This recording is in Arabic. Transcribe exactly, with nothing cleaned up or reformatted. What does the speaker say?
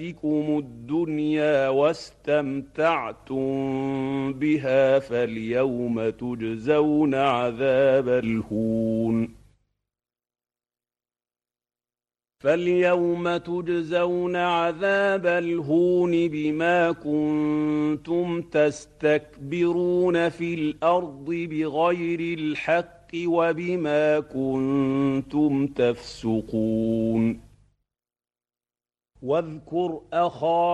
لكم الدنيا واستمتعتم بها فاليوم تجزون عذاب الهون فاليوم تجزون عذاب الهون بما كنتم تستكبرون في الأرض بغير الحق وبما كنتم تفسقون واذكر أخا